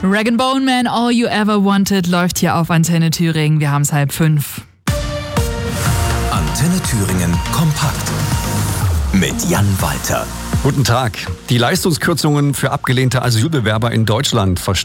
Rag & Bone Man, All You Ever Wanted läuft hier auf Antenne Thüringen. Wir haben es 4:30. Antenne Thüringen kompakt mit Jan Walter. Guten Tag. Die Leistungskürzungen für abgelehnte Asylbewerber in Deutschland